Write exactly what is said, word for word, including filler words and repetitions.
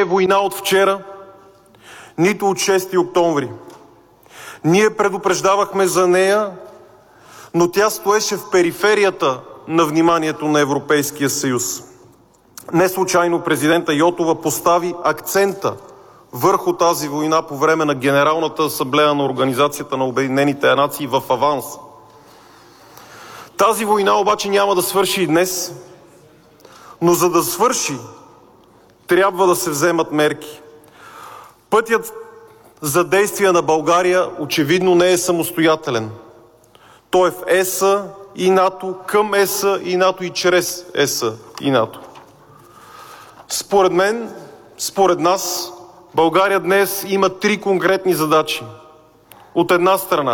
е война от вчера, нито от шести октомври. Ние предупреждавахме за нея, но тя стоеше в периферията на вниманието на Европейския съюз. Не случайно президента Йотова постави акцента върху тази война по време на Генералната асамблея на Организацията на обединените нации в аванс. Тази война обаче няма да свърши и днес, но за да свърши, трябва да се вземат мерки. Пътят за действие на България очевидно не е самостоятелен. Той е в ЕС и НАТО, към ЕС и НАТО и чрез ЕС и НАТО. Според мен, според нас, България днес има три конкретни задачи. От една страна